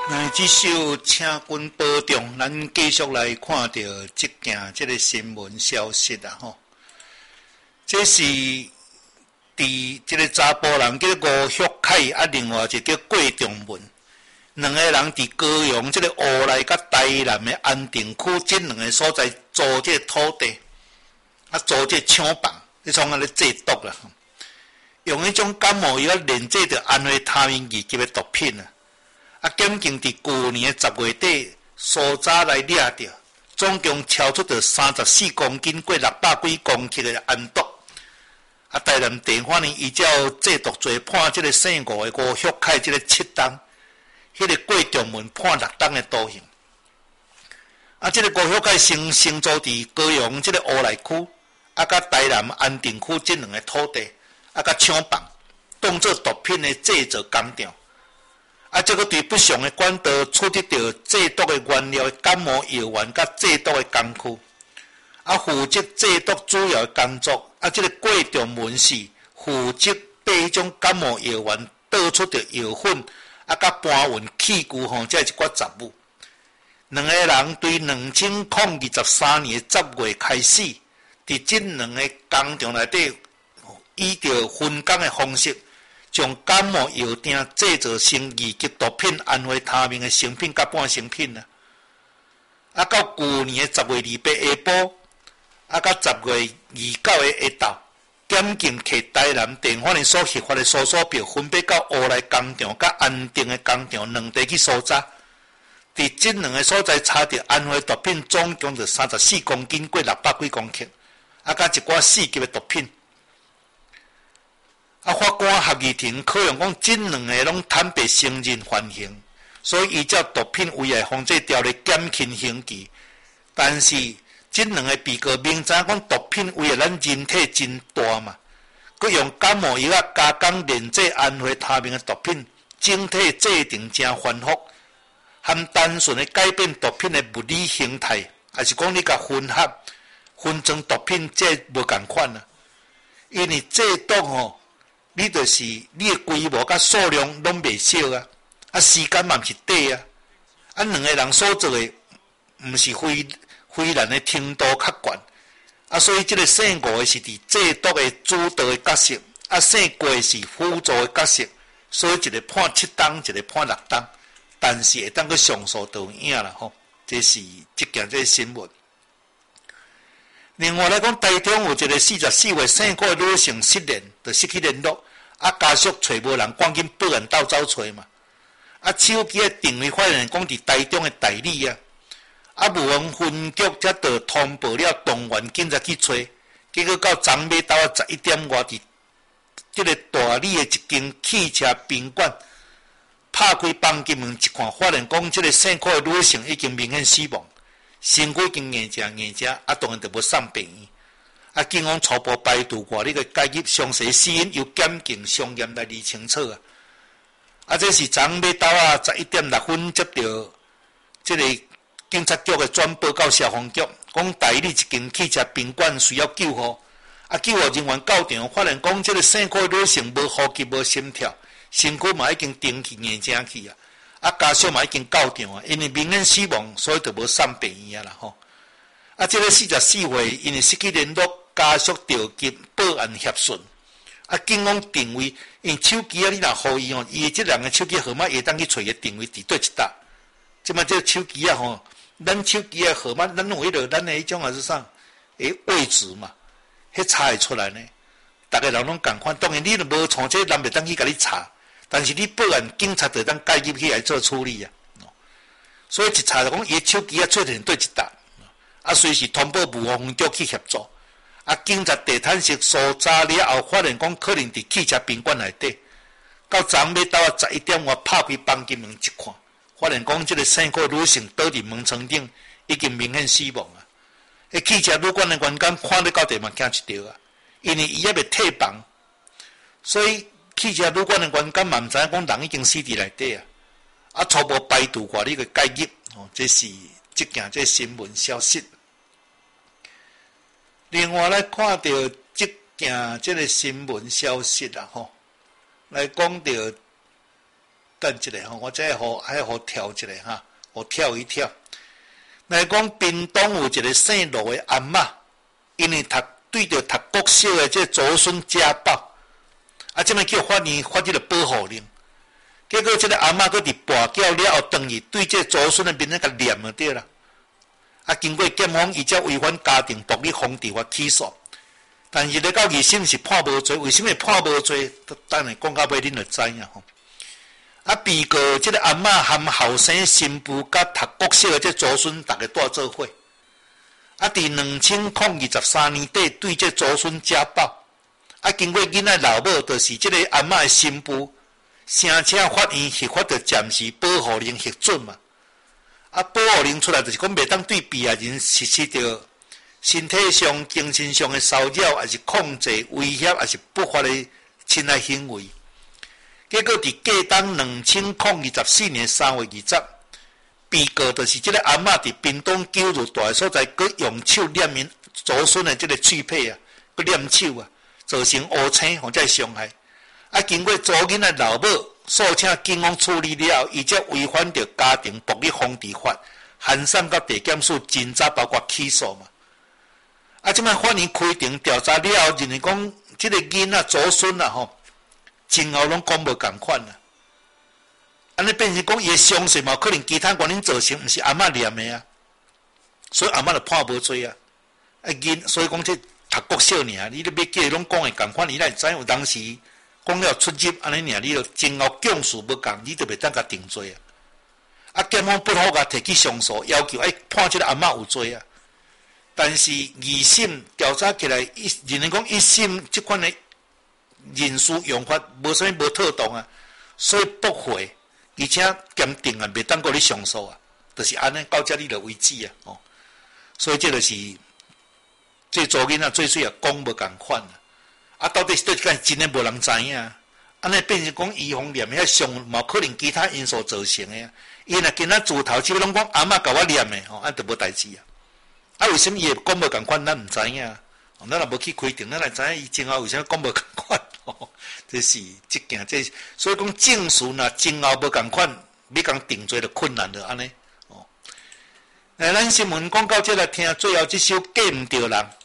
那这首请君保重，咱继续来看到这个新闻消息啊吼。这是伫这个查甫人叫吴旭凯啊，另外一个叫郭仲文，两个人伫高雄这个乌来甲台南的安定区这两个所在租这个土地，啊租这厂房，你从安尼制毒啦，用迄种感冒药炼制着安非他命二级的毒品啊。啊，检警伫去年10月底搜查来掠着，总共超出着34公斤过600几公克的安毒。啊，台南地法院依照制毒罪判这个姓吴的吴旭凯这个7档，迄个郭仲文判6档的徒刑。啊，这个吴旭凯先租伫高雄这个乌来区，啊，甲台南安定区这两个土地，啊，甲厂房，当作毒品的制造工厂。啊，这个对不详的管道取得到制毒的原料的感冒药丸甲制毒的工具，啊，负责制毒主要的工作。啊，这个郭仲文是负责把迄种感冒药丸倒出的药粉，啊，甲搬运器具吼，这一寡杂物。两个人对2023年10月开始，伫这两个工厂内底，以着分工的方式。将感冒药锭制造成二级毒品安非他命的成品甲半成品啊！啊，到去年10月28下晡，啊，到10月29下昼，检警摕台南地法院所核发的搜索表，分别到乌来工厂甲安定的工厂两地去搜查。伫这两个所在查到安非毒品总共就34公斤过600几公克，啊，甲一寡4级的毒品。啊，法官合议庭考量讲，这两个拢坦白承认犯行，所以依照毒品危害防治条例减轻刑期。但是，这两个被告明知讲毒品危害咱人体真大嘛，佮用感冒药啊加工炼制安非他命的毒品，整体制定真繁复，和单纯的改变毒品的物理形态，还是讲你甲混合分装毒品，这无共款啊。因为制毒吼。你就是你的规模甲数量拢袂少啊，啊时间嘛毋是短啊，啊两个人所做的毋是非难的程度较悬，啊所以这个姓吴的是伫制毒的主导的角色，啊姓郭是辅助的角色，所以一个判7档，一个判6档，但是会当去上诉都有影啦吼，这是这件这新闻。另外来讲，台中有一个44岁姓郭的女性失联，就失去联络，啊家属找无人，赶紧报案到走找嘛。啊手机的定位发现讲伫台中的代理啊，啊武王分局才就通报了动员警察去找，结果到昨尾到11点外，伫这个大理的一间汽车宾馆拍开房间门一看，发现讲这个姓郭的女性已经明显死亡。身躯已经硬食，啊，当然就要送病院。啊，警方初步排除外力个介入，详细死因由检警详验来理清楚啊。啊，这是昨尾到11点6分接到这个警察局的转报到消防局，讲代理一间汽车宾馆需要救护。啊，救护人员到场发现讲，这个姓郭女性无呼吸、无心跳，身躯嘛已经停去硬正去啊。啊，家属嘛已经到场啊，因为明显死亡，所以就无送病院啦吼。啊，这个44岁因为失去联络，家属着急报案协讯。啊，警方定位，因手机啊，你若互伊吼，伊这两个手机号码会当去找伊定位伫对一搭。即摆这个手机啊吼，咱手机啊号码，咱有迄个咱的迄种啊是啥？位置嘛，迄查会出来呢。逐个人拢共款，当然你若无从这人袂当去甲你查。但是你报案，警察就当介入起来做处理啊。所以一查就讲，伊手机啊出现对一搭，啊随时通报武防分局去协助。啊，警察地毯式搜查了后，发现讲可能伫汽车宾馆内底。到昨尾到11点，我拍开房间门一看，发现讲这个姓郭女性倒伫门床顶，已经明显死亡啊。汽车旅馆的员工看得到地嘛惊一跳啊，因为伊还未退房，所以。汽车旅馆的员工嘛毋知影讲人已经死伫内底啊！啊，初步排除外力个介入，哦，这是这件这新闻消息。另外来看到这件这个新闻消息啦，吼，来讲到等一下吼，我再互跳一下哈，互跳一跳。来讲，屏东有一个姓罗的阿嬷，因为对着读国小的这祖孙家暴，即摆叫法院发这个保护令。结果这个阿嬷佫伫跋筊了后，等于对这祖孙的面子甲念就对啦。经过检方，伊才违反家庭暴力防治法起诉。但是咧到二审是判无罪，为什么会判无罪？等下讲到尾，恁就知影吼。被告即个阿嬷含后生新妇甲读国小的这祖孙，逐个带做伙。伫2023年底对这祖孙家暴。经过囡仔老母，就是即个阿嬷的新妇，声请法院核发着暂时保护令核准嘛。保护令出来，就是讲袂当对被害人实施着身体上、精神上的骚扰，还是控制、威胁，还是不法的侵害行为。结果伫过当2024年3月20日，被告就是即个阿嬷伫屏东九如大的所在，佮用手捏面祖孙的即个喙皮啊，佮捏手啊，造成乌青或者伤害。经过祖囡仔老母诉请警方处理了后，伊则违反着家庭暴力防治法，函送到地检署侦查，包括起诉嘛。即摆法院开庭调查了后，认为讲即个囡仔祖孙啊吼，前后拢讲无共款啦。安尼变成讲伊的伤势嘛，可能其他原因造成，毋是阿嬷念的啊，所以阿嬷就判无罪啊。所以讲这读国小尔，你咧要叫伊拢讲的共款，伊来知有当时讲了出入安尼尔，你就前后供述无共，你就袂当甲定罪啊。检方不好甲提起上诉，要求判这个阿嬷有罪啊。但是二审调查起来，认为讲一审即款的人事用法无啥物无妥当啊，所以驳回，而且鉴定啊袂当过你上诉啊，就是安尼到这里就为止啊。所以这就是这祖囡仔最水啊讲无共款啊。到底是对干真诶无人知影，安尼变成讲预防念遐伤，嘛可能其他因素造成诶。伊若今仔自头即拢讲阿嬷甲我念诶，安就无代志啊。为什么伊会讲无共款？咱毋知影，咱若无去开庭，咱来知影伊前后为啥讲无共款？这是即件，所以讲证词若前后无共款，要讲定罪就困难了安尼。咱新闻讲到这来听，最后这首《过毋着人》。